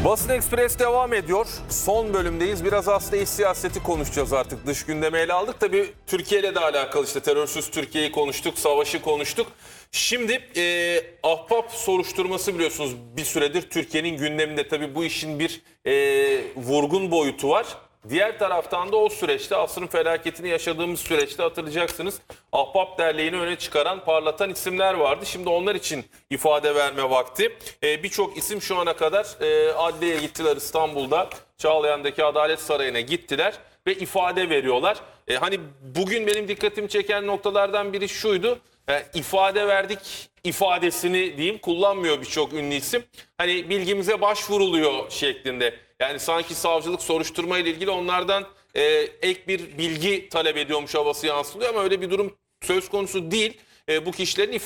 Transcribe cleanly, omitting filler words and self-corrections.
Basın Ekspres devam ediyor. Son bölümdeyiz. Biraz aslında iç siyaseti konuşacağız artık. Dış gündeme ele aldık. Tabii Türkiye ile de alakalı işte terörsüz Türkiye'yi konuştuk, savaşı konuştuk. Şimdi Ahbap soruşturması biliyorsunuz bir süredir Türkiye'nin gündeminde. Tabii bu işin bir vurgun boyutu var. Diğer taraftan da o süreçte asrın felaketini yaşadığımız süreçte hatırlayacaksınız. Ahbap Derneği'ni öne çıkaran, parlatan isimler vardı. Şimdi onlar için ifade verme vakti. Birçok isim şu ana kadar adliyeye gittiler İstanbul'da. Çağlayan'daki Adalet Sarayı'na gittiler ve ifade veriyorlar. Hani bugün benim dikkatimi çeken noktalardan biri şuydu. İfade verdik ifadesini diyeyim kullanmıyor birçok ünlü isim. Hani bilgimize başvuruluyor şeklinde. Yani sanki savcılık soruşturma ile ilgili onlardan ek bir bilgi talep ediyormuş havası yansılıyor ama öyle bir durum söz konusu değil. Bu kişilerin